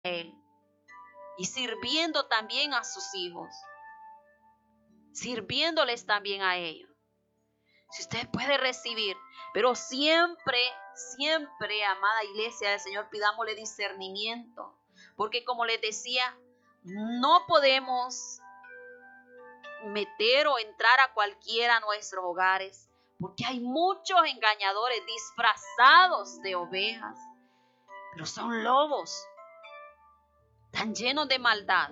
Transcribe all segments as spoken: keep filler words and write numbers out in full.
Él y sirviendo también a sus hijos, sirviéndoles también a ellos. Si usted puede recibir, pero siempre, siempre, amada iglesia del Señor, pidámosle discernimiento, porque como les decía, no podemos meter o entrar a cualquiera a nuestros hogares, porque hay muchos engañadores disfrazados de ovejas, pero son lobos, tan llenos de maldad,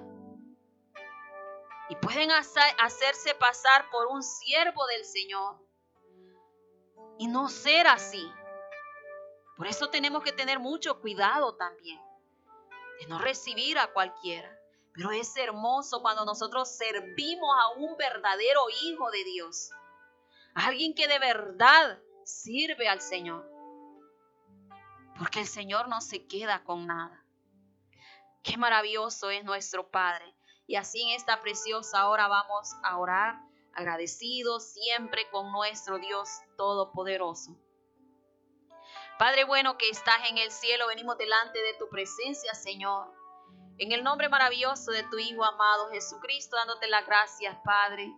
y pueden hacer, hacerse pasar por un siervo del Señor y no ser así. Por eso tenemos que tener mucho cuidado también de no recibir a cualquiera. Pero es hermoso cuando nosotros servimos a un verdadero hijo de Dios, a alguien que de verdad sirve al Señor, porque el Señor no se queda con nada. Qué maravilloso es nuestro Padre. Y así en esta preciosa hora vamos a orar agradecidos siempre con nuestro Dios Todopoderoso. Padre bueno que estás en el cielo, venimos delante de tu presencia, Señor, en el nombre maravilloso de tu Hijo amado Jesucristo, dándote las gracias, Padre.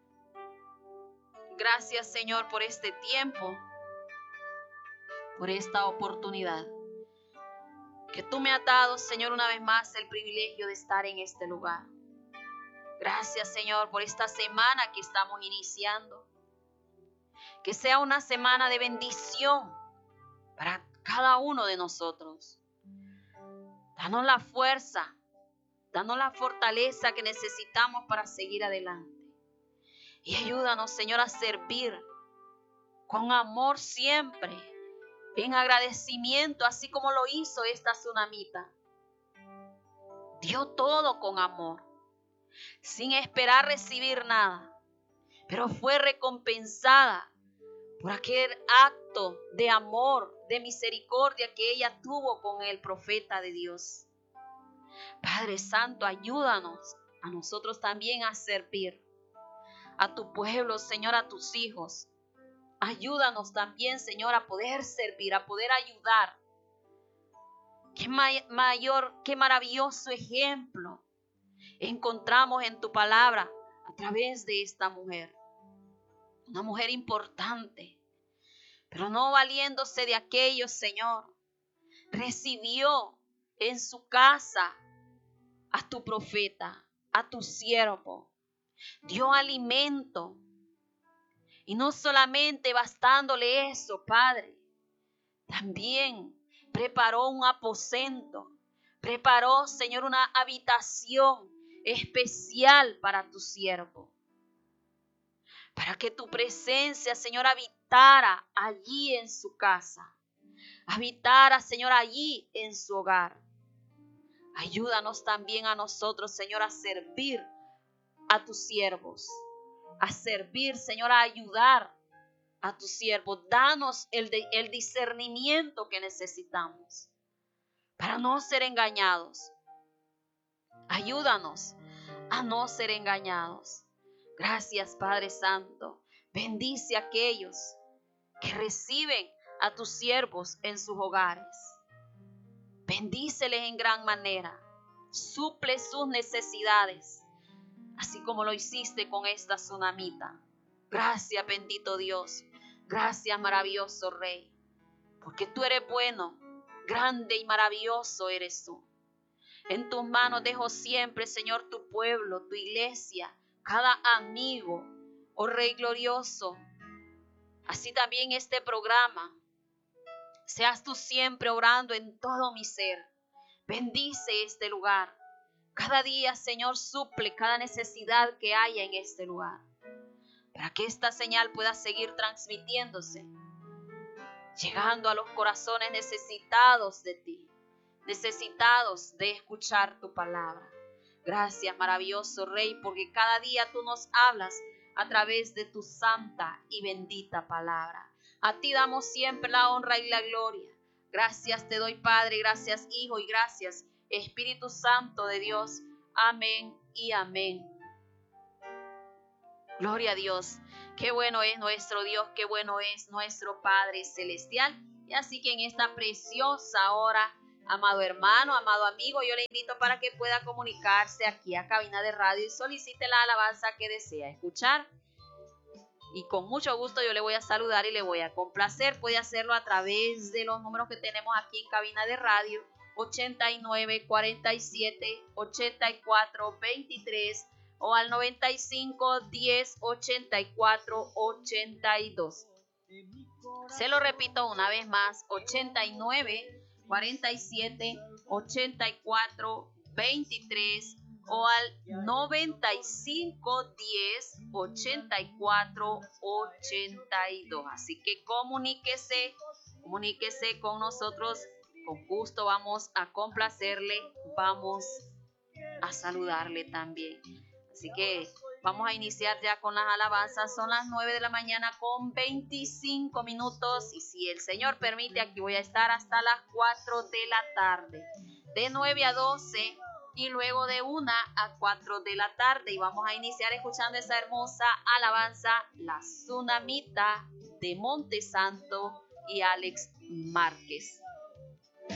Gracias, Señor, por este tiempo, por esta oportunidad que tú me has dado, Señor, una vez más el privilegio de estar en este lugar. Gracias, Señor, por esta semana que estamos iniciando. Que sea una semana de bendición para cada uno de nosotros. Danos la fuerza, danos la fortaleza que necesitamos para seguir adelante. Y ayúdanos, Señor, a servir con amor siempre, en agradecimiento, así como lo hizo esta tsunamita. Dio todo con amor, sin esperar recibir nada, pero fue recompensada por aquel acto de amor, de misericordia que ella tuvo con el profeta de Dios. Padre Santo, ayúdanos a nosotros también a servir a tu pueblo, Señor, a tus hijos. Ayúdanos también, Señor, a poder servir, a poder ayudar. Qué mayor, qué maravilloso ejemplo encontramos en tu palabra a través de esta mujer. Una mujer importante, pero no valiéndose de aquello, Señor. Recibió en su casa a tu profeta, a tu siervo. Dio alimento. Y no solamente bastándole eso, Padre, también preparó un aposento. Preparó, Señor, una habitación especial para tu siervo. Para que tu presencia, Señor, habitara allí en su casa. Habitara, Señor, allí en su hogar. Ayúdanos también a nosotros, Señor, a servir a tus siervos. A servir, Señor, a ayudar a tus siervos. Danos el, de, el discernimiento que necesitamos para no ser engañados. Ayúdanos a no ser engañados. Gracias, Padre Santo. Bendice a aquellos que reciben a tus siervos en sus hogares. Bendíceles en gran manera. Suple sus necesidades, así como lo hiciste con esta tsunamita. Gracias, bendito Dios. Gracias, maravilloso Rey. Porque tú eres bueno, grande y maravilloso eres tú. En tus manos dejo siempre, Señor, tu pueblo, tu iglesia, cada amigo, oh Rey glorioso. Así también este programa. Seas tú siempre orando en todo mi ser. Bendice este lugar. Cada día, Señor, suple cada necesidad que haya en este lugar. Para que esta señal pueda seguir transmitiéndose, llegando a los corazones necesitados de ti, necesitados de escuchar tu palabra. Gracias, maravilloso Rey, porque cada día tú nos hablas a través de tu santa y bendita palabra. A ti damos siempre la honra y la gloria. Gracias te doy, Padre, gracias Hijo y gracias Espíritu Santo de Dios. Amén y amén. Gloria a Dios. Qué bueno es nuestro Dios, qué bueno es nuestro Padre Celestial. Y así que en esta preciosa hora, Amado hermano, amado amigo, yo le invito para que pueda comunicarse aquí a Cabina de Radio y solicite la alabanza que desea escuchar. Y con mucho gusto yo le voy a saludar y le voy a complacer. Puede hacerlo a través de los números que tenemos aquí en Cabina de Radio, ochenta y nueve, cuarenta y siete, ochenta y cuatro, veintitrés o al noventa y cinco, diez, ochenta y cuatro, ochenta y dos. Se lo repito una vez más, ochenta y nueve, cuarenta y siete, ochenta y cuatro, veintitrés o al noventa y cinco, diez, ochenta y cuatro, ochenta y dos. Así que comuníquese, comuníquese con nosotros. Con gusto vamos a complacerle, vamos a saludarle también. Así que vamos a iniciar ya con las alabanzas. Son las nueve de la mañana con veinticinco minutos. Y si el Señor permite, aquí voy a estar hasta las cuatro de la tarde. De nueve a doce y luego de una a cuatro de la tarde. Y vamos a iniciar escuchando esa hermosa alabanza, La Tsunamita, de Montesanto y Alex Márquez.